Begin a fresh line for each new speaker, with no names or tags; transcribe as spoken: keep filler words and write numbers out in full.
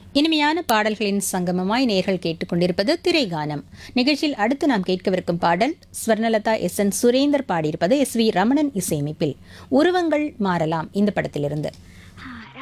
இனிமையான பாடல்களின் சங்கமமாய் நேர்கள் கேட்டுக்கொண்டிருப்பது திரைகானம் நிகழ்ச்சியில். அடுத்து நாம் கேட்கவிருக்கும் பாடல் Swarnalatha S N Surender பாடியிருப்பது S we Ramanan இசையமைப்பில் உருவங்கள் மாறலாம் இந்த படத்திலிருந்து.